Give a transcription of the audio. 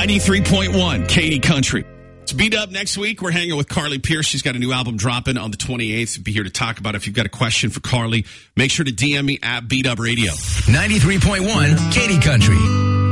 93.1 Katy Country. It's Beat Up next week. We're hanging with Carly Pearce. She's got a new album dropping on the 28th. Be here to talk about it. If you've got a question for Carly, make sure to DM me at Beat Up Radio. 93.1 Katy Country.